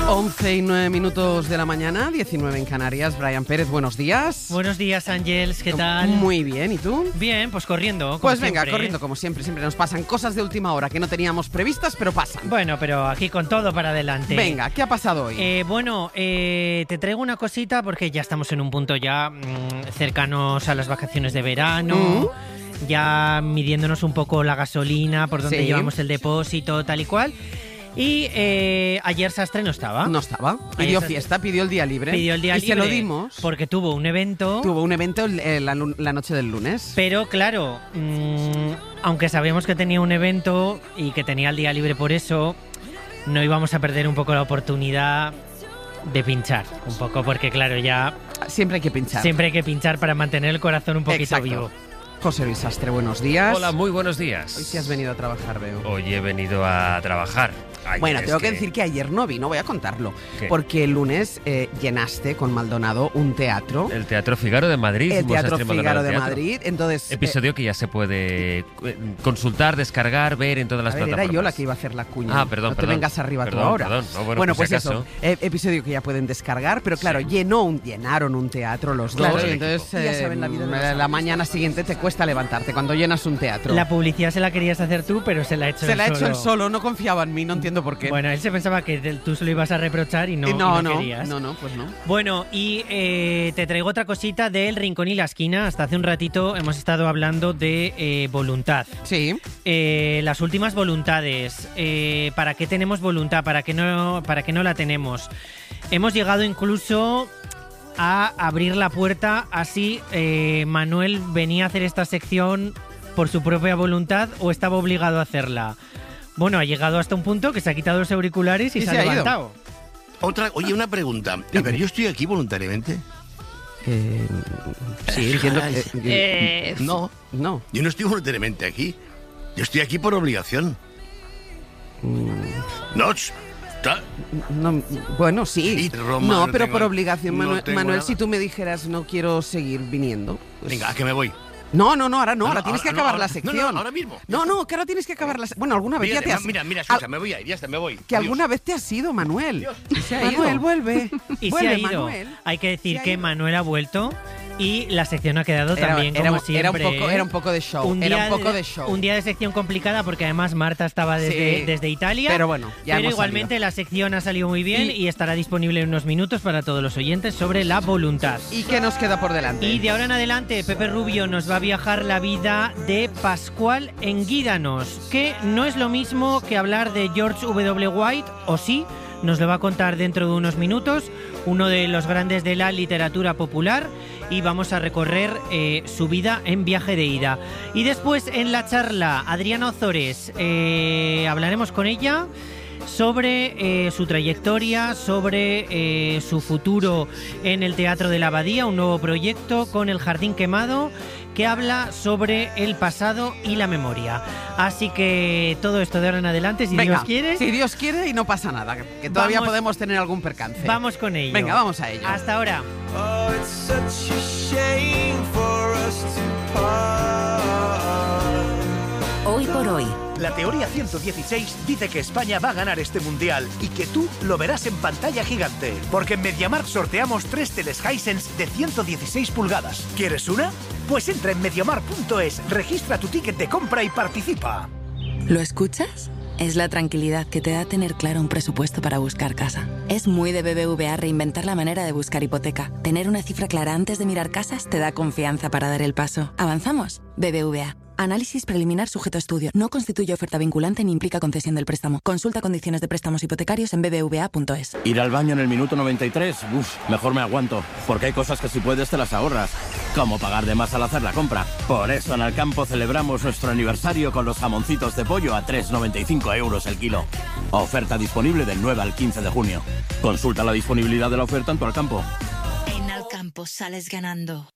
11:09 de la mañana, 19 en Canarias. Brian Pérez, buenos días. Buenos días, Ángels, ¿qué tal? Muy bien, ¿y tú? Bien, pues corriendo, como Pues siempre, venga, corriendo como siempre. Siempre nos pasan cosas de última hora que no teníamos previstas, pero pasan. Bueno, pero aquí con todo para adelante. Venga, ¿qué ha pasado hoy? Te traigo una cosita porque ya estamos en un punto ya cercanos a las vacaciones de verano. Ya midiéndonos un poco la gasolina, por donde llevamos el depósito, tal y cual. Y ayer Sastre no estaba. No estaba. Pidió fiesta, pidió el día libre. Pidió el día libre. Y se lo dimos. Porque tuvo un evento. Tuvo un evento la noche del lunes. Pero claro, aunque sabíamos que tenía un evento y que tenía el día libre por eso, no íbamos a perder un poco la oportunidad de pinchar. Un poco porque claro, ya... Siempre hay que pinchar. Siempre hay que pinchar para mantener el corazón un poquito Exacto. vivo. José Luis Sastre, buenos días. Hola, muy buenos días. Hoy sí has venido a trabajar, veo. Hoy he venido a trabajar. Bueno, tengo que decir que ayer no vino, voy a contarlo. ¿Qué? Porque el lunes llenaste con Maldonado un teatro. El Teatro Figaro de Madrid. El Teatro Sastre Maldonado Figaro de Teatro. Madrid. Entonces, Episodio que ya se puede consultar, descargar, ver en todas las plataformas. era yo la que iba a hacer la cuña. Ah, perdón, no te perdón. vengas arriba Perdón, tú ahora. perdón. No, bueno, pues pues si eso. Episodio que ya pueden descargar, pero claro, Sí. llenaron un teatro los Claro, dos. el Y entonces, equipo. Ya saben la vida de los la artistas. mañana siguiente te cuesta levantarte cuando llenas un teatro. La publicidad se la querías hacer tú, pero se la ha hecho Se él la ha hecho solo. él solo, no confiaba en mí, no entiendo por qué. Bueno, él se pensaba que tú se lo ibas a reprochar y no querías. No, pues no. Bueno, y te traigo otra cosita del Rincón y la Esquina. Hasta hace un ratito hemos estado hablando de voluntad. Sí. Las últimas voluntades. ¿Para qué tenemos voluntad? ¿Para qué no la tenemos? Hemos llegado incluso a abrir la puerta. Así Manuel venía a hacer esta sección por su propia voluntad o estaba obligado a hacerla. Bueno, ha llegado hasta un punto que se ha quitado los auriculares y se ha ido. levantado. Oye, una pregunta. A ver, ¿yo estoy aquí voluntariamente? Sí, entiendo No, No. yo no estoy voluntariamente aquí. Yo estoy aquí por obligación. No, No, bueno, sí. Y Roma, no, no pero tengo- por obligación, no Manuel, tengo Manuel, nada. si tú me dijeras no quiero seguir viniendo. pues- venga, que me voy. No, ahora no, ahora No, tienes que ahora- acabar no, la ahora- sección. no, ahora mismo. No, que ahora tienes que acabar la sección. Bueno, alguna vez ya te has... Mira, escucha, me voy a ir, ya está, me voy. Que alguna vez te has ido, Manuel. Dios. Se ha ido. Manuel, vuelve. Y Vuelve, se ha ido. Manuel. Hay que decir Se ha que ido. Manuel ha vuelto y la sección ha quedado también como siempre. Era un poco de show. Era un poco de show. Un día de sección complicada porque además Marta estaba desde Italia. Pero bueno, ya Pero hemos igualmente salido. la sección ha salido muy bien y estará disponible en unos minutos para todos los oyentes sobre la voluntad. ¿Y qué nos queda por delante? Y de ahora en adelante, Pepe Rubio nos va a viajar la vida de Pascual Enguídanos, que no es lo mismo que hablar de George W. White, o sí, nos lo va a contar dentro de unos minutos, uno de los grandes de la literatura popular, y vamos a recorrer su vida en viaje de ida. Y después en la charla, Adriana Ozores, hablaremos con ella sobre su trayectoria, sobre su futuro en el Teatro de la Abadía, un nuevo proyecto con El Jardín Quemado que habla sobre el pasado y la memoria. Así que todo esto de ahora en adelante, si Venga, Dios quiere, si Dios quiere y no pasa nada, que todavía Vamos- podemos tener algún percance. vamos con ello. Venga, vamos a ello. Hasta ahora. Oh, it's such a shame for us to part. Hoy por hoy. La teoría 116 dice que España va a ganar este mundial y que tú lo verás en pantalla gigante. Porque en MediaMarkt sorteamos 3 teles Hisense de 116 pulgadas. ¿Quieres una? Pues entra en MediaMarkt.es, registra tu ticket de compra y participa. ¿Lo escuchas? Es la tranquilidad que te da tener claro un presupuesto para buscar casa. Es muy de BBVA reinventar la manera de buscar hipoteca. Tener una cifra clara antes de mirar casas te da confianza para dar el paso. ¿Avanzamos? BBVA. Análisis preliminar sujeto a estudio. No constituye oferta vinculante ni implica concesión del préstamo. Consulta condiciones de préstamos hipotecarios en bbva.es. Ir al baño en el minuto 93, mejor me aguanto, porque hay cosas que si puedes te las ahorras, como pagar de más al hacer la compra. Por eso en Alcampo celebramos nuestro aniversario con los jamoncitos de pollo a 3,95 € el kilo. Oferta disponible del 9 al 15 de junio. Consulta la disponibilidad de la oferta en tu Alcampo. En Alcampo sales ganando.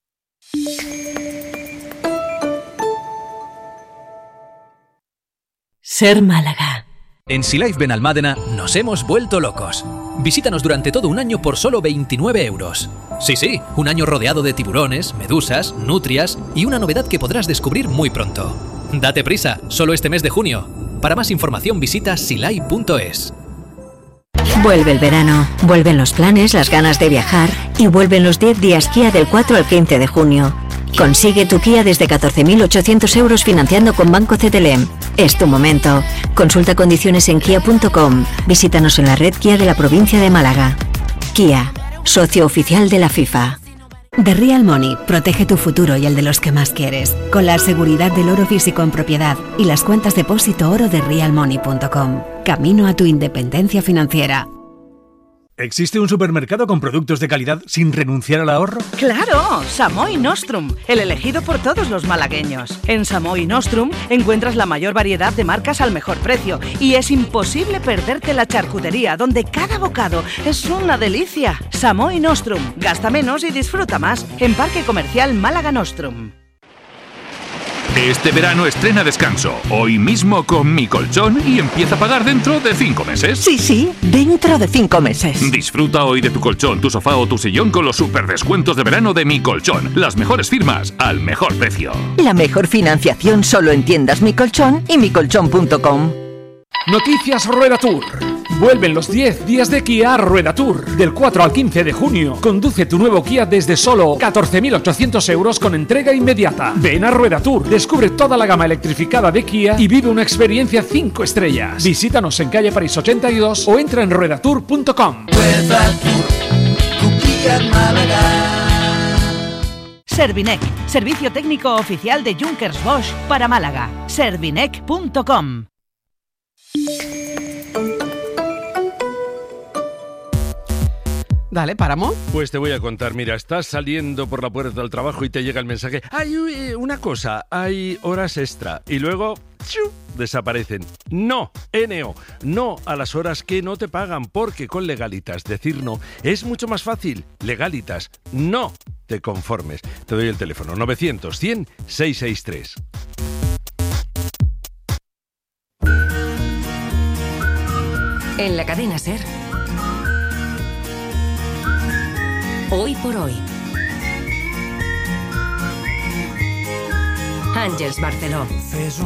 Ser Málaga. En Sea Life Benalmádena nos hemos vuelto locos. Visítanos durante todo un año por solo 29 €. Sí, un año rodeado de tiburones, medusas, nutrias y una novedad que podrás descubrir muy pronto. Date prisa, solo este mes de junio. Para más información visita sealike.es. Vuelve el verano, vuelven los planes, las ganas de viajar y vuelven los 10 días Kia del 4 al 15 de junio. Consigue tu Kia desde 14.800 euros financiando con Banco CTLM. Es tu momento. Consulta condiciones en kia.com. Visítanos en la red Kia de la provincia de Málaga. Kia, socio oficial de la FIFA. The Real Money protege tu futuro y el de los que más quieres, con la seguridad del oro físico en propiedad y las cuentas depósito oro de realmoney.com. Camino a tu independencia financiera. ¿Existe un supermercado con productos de calidad sin renunciar al ahorro? ¡Claro! Samoy Nostrum, el elegido por todos los malagueños. En Samoy Nostrum encuentras la mayor variedad de marcas al mejor precio y es imposible perderte la charcutería, donde cada bocado es una delicia. Samoy Nostrum, gasta menos y disfruta más en Parque Comercial Málaga Nostrum. Este verano estrena descanso, hoy mismo con Mi Colchón y empieza a pagar dentro de 5 meses. Sí, dentro de 5 meses. Disfruta hoy de tu colchón, tu sofá o tu sillón con los super descuentos de verano de Mi Colchón. Las mejores firmas al mejor precio. La mejor financiación solo en tiendas Mi Colchón y micolchón.com. Noticias Rueda Tour. Vuelven los 10 días de Kia Rueda Tour. Del 4 al 15 de junio. Conduce tu nuevo Kia desde solo 14.800 euros con entrega inmediata. Ven a Rueda Tour. Descubre toda la gama electrificada de Kia y vive una experiencia 5 estrellas. Visítanos en calle París 82 o entra en ruedatour.com. Rueda Tour, tu Kia en Málaga. Servinec, servicio técnico oficial de Junkers Bosch para Málaga. Servinec.com. Dale, Páramo. Pues te voy a contar, mira, estás saliendo por la puerta del trabajo y te llega el mensaje. Hay una cosa, hay horas extra. Y luego, ¡chiu!, desaparecen. No, NO, no a las horas que no te pagan, porque con Legalitas decir no es mucho más fácil. Legalitas, no te conformes. Te doy el teléfono, 900 100 663. En la cadena SER. Hoy por hoy. Àngels Barceló.